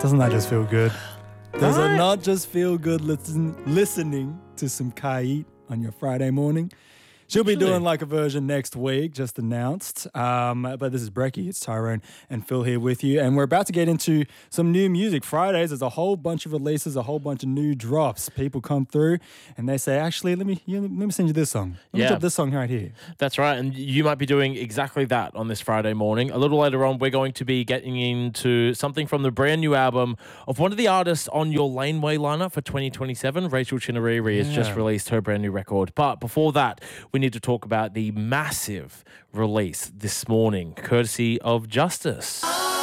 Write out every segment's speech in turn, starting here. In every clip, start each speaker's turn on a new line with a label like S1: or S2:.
S1: Doesn't that just feel good? Does
S2: Right?
S1: it not just feel good listening to some Kait on your Friday morning? She'll be doing like a version next week, just announced. But this is Brecky, it's Tyrone and Phil here with you. And we're about to get into some new music. Fridays, there's a whole bunch of releases, a whole bunch of new drops. People come through and they say, actually, let me send you this song. Let me drop this song right here.
S2: That's right. And you might be doing exactly that on this Friday morning. A little later on, we're going to be getting into something from the brand new album of one of the artists on your Laneway lineup for 2027. Rachel Chinariri has just released her brand new record. But before that, we need to talk about the massive release this morning, courtesy of Justice.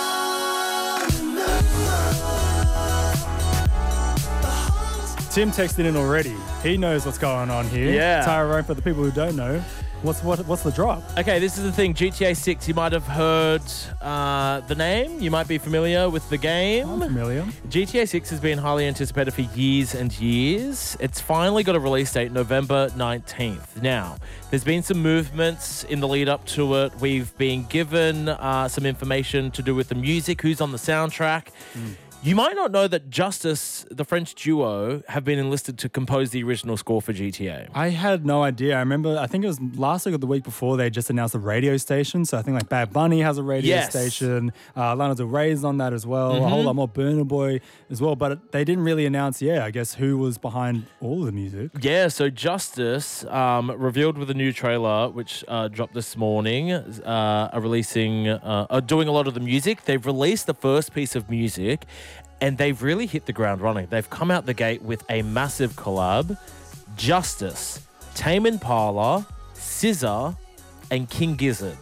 S1: Tim texted in already. He knows what's going on here.
S2: Yeah.
S1: Tyrone, for the people who don't know, what's the drop?
S2: Okay, this is the thing. GTA 6, you might have heard the name. You might be familiar with the game.
S1: I'm familiar.
S2: GTA 6 has been highly anticipated for years and years. It's finally got a release date, November 19th. Now, there's been some movements in the lead up to it. We've been given some information to do with the music, who's on the soundtrack. You might not know that Justice, the French duo, have been enlisted to compose the original score for GTA.
S1: I had no idea. I remember, I think it was last week or the week before, they just announced a radio station. So I think like Bad Bunny has a radio station. Lana Del Rey's on that as well. A whole lot more. Burna Boy as well. But they didn't really announce, I guess, who was behind all of the music.
S2: Yeah, so Justice revealed with a new trailer, which dropped this morning, are doing a lot of the music. They've released the first piece of music, and they've really hit the ground running. They've come out the gate with a massive collab. Justice, Tame Impala, SZA, and King Gizzard.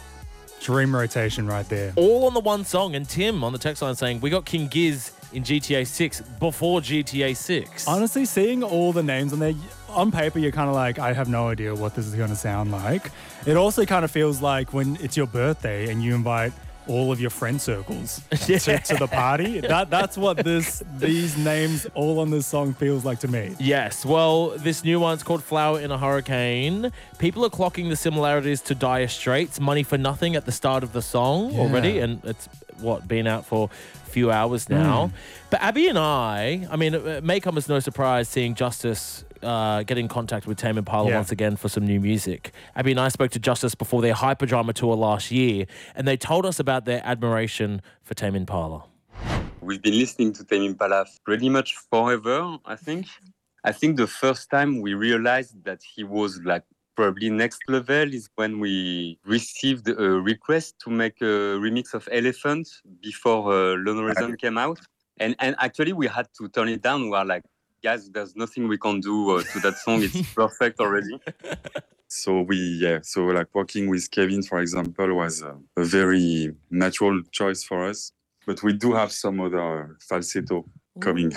S1: Dream rotation right there.
S2: All on the one song. And Tim on the text line saying, we got King Giz in GTA 6 before GTA 6.
S1: Honestly, seeing all the names on there, on paper, you're kind of like, I have no idea what this is going to sound like. It also kind of feels like when it's your birthday and you invite all of your friend circles to the party. That's what these names all on this song feels like to me.
S2: Yes, well, this new one's called Flower in a Hurricane. People are clocking the similarities to Dire Straits, Money for Nothing at the start of the song already, and it's been out for a few hours now. But Abby and I mean, it may come as no surprise seeing Justice get in contact with Tame Impala once again for some new music. Abby and I spoke to Justice before their Hyperdrama tour last year, and they told us about their admiration for Tame Impala.
S3: We've been listening to Tame Impala pretty much forever, I think. I think the first time we realized that he was like probably next level is when we received a request to make a remix of Elephant before Lone Horizon came out. And actually we had to turn it down. We were like, guys, there's nothing we can do to that song. It's perfect already.
S4: So like working with Kevin, for example, was a very natural choice for us. But we do have some other falsetto coming.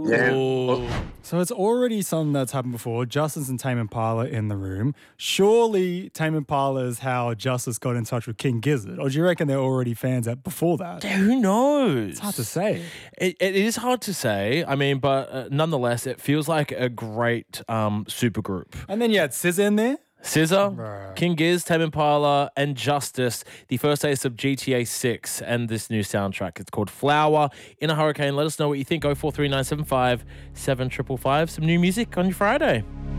S1: So it's already something that's happened before. Justice and Tame Impala in the room. Surely Tame Impala is how Justice got in touch with King Gizzard. Or do you reckon they're already fans before that?
S2: Who knows?
S1: It's hard to say.
S2: It is hard to say. I mean, but nonetheless, it feels like a great supergroup.
S1: And then you had SZA in there.
S2: SZA, King Giz, Tame Impala, and Justice, the first taste of GTA 6 and this new soundtrack. It's called Flower in a Hurricane. Let us know what you think. 043975 7555. Some new music on your Friday.